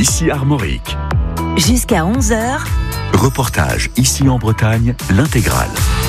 ici Armorique. Jusqu'à 11h. Reportage ici en Bretagne, l'intégrale.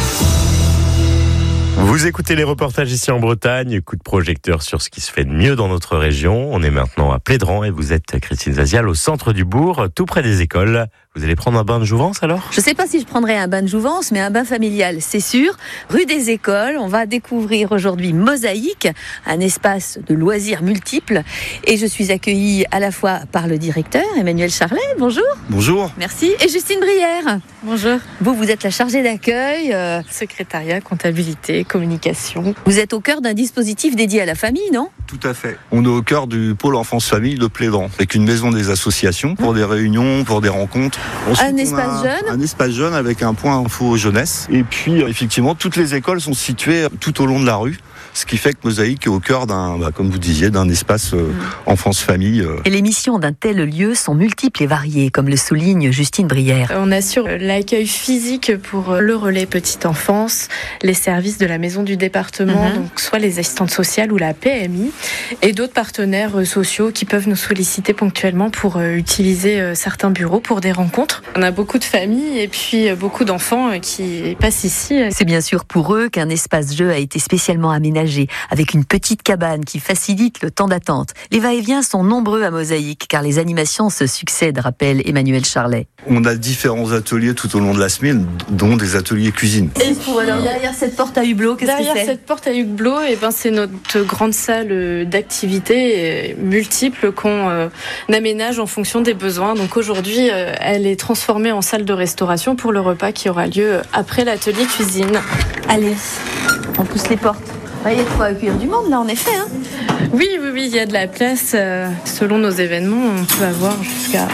Vous écoutez les reportages ici en Bretagne, coup de projecteur sur ce qui se fait de mieux dans notre région. On est maintenant à Plédran et vous êtes, Christine Zazial, au centre du bourg, tout près des écoles. Vous allez prendre un bain de jouvence alors ? Je ne sais pas si je prendrai un bain de jouvence, mais un bain familial, c'est sûr. Rue des Écoles, on va découvrir aujourd'hui Mosaïque, un espace de loisirs multiples. Et je suis accueillie à la fois par le directeur, Emmanuel Charlet, bonjour. Bonjour. Merci. Et Justine Brière. Bonjour. Vous êtes la chargée d'accueil. Secrétariat, comptabilité, communication. Vous êtes au cœur d'un dispositif dédié à la famille, non ? Tout à fait. On est au cœur du pôle enfance-famille de Plédran, avec une maison des associations pour des réunions, pour des rencontres. Ensuite, un espace jeune. Un espace jeune avec un point info jeunesse. Et puis, effectivement, toutes les écoles sont situées tout au long de la rue. Ce qui fait que Mosaïque est au cœur d'un, comme vous disiez, d'un espace enfance-famille. Et les missions d'un tel lieu sont multiples et variées, comme le souligne Justine Brière. On assure l'accueil physique pour le relais petite enfance, les services de la maison du département, donc soit les assistantes sociales ou la PMI, et d'autres partenaires sociaux qui peuvent nous solliciter ponctuellement pour utiliser certains bureaux pour des rencontres. On a beaucoup de familles et puis beaucoup d'enfants qui passent ici. C'est bien sûr pour eux qu'un espace jeu a été spécialement aménagé, avec une petite cabane qui facilite le temps d'attente. Les va-et-vient sont nombreux à Mosaïque, car les animations se succèdent, rappelle Emmanuel Charlet. On a différents ateliers tout au long de la semaine, dont des ateliers cuisine. Et alors, derrière cette porte à hublot, qu'est-ce que c'est ? Derrière cette porte à hublot, c'est notre grande salle d'activités multiples qu'on aménage en fonction des besoins. Donc aujourd'hui, elle est transformée en salle de restauration pour le repas qui aura lieu après l'atelier cuisine. Allez, on pousse les portes. Il y a de quoi accueillir du monde là, en effet. Oui, il y a de la place. Selon nos événements, on peut avoir jusqu'à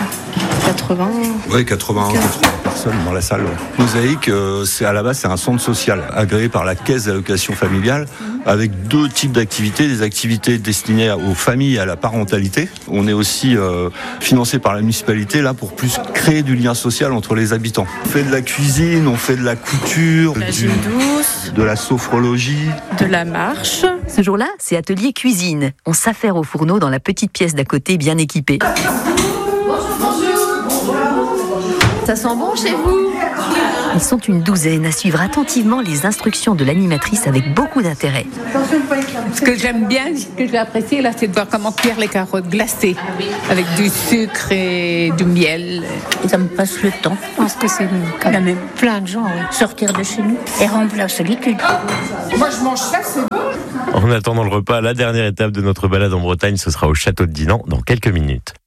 80. Oui, 80 personnes dans la salle. Mosaïque, à la base, c'est un centre social agréé par la Caisse d'allocation familiale, avec deux types d'activités. Des activités destinées aux familles et à la parentalité. On est aussi financé par la municipalité là pour plus créer du lien social entre les habitants. On fait de la cuisine, on fait de la couture, de la gym douce, de la sophrologie, de la marche. Ce jour-là, c'est atelier cuisine. On s'affaire au fourneau dans la petite pièce d'à côté bien équipée. Ça sent bon chez vous ? Ils sont une douzaine à suivre attentivement les instructions de l'animatrice avec beaucoup d'intérêt. Ce que j'aime bien, ce que j'ai apprécié là, c'est de voir comment cuire les carottes glacées avec du sucre et du miel. Et ça me passe le temps. Je pense que c'est quand même plein de gens sortir de chez nous et rendre la solitude. Moi, je mange ça, c'est bon. En attendant le repas, la dernière étape de notre balade en Bretagne, ce sera au château de Dinan dans quelques minutes.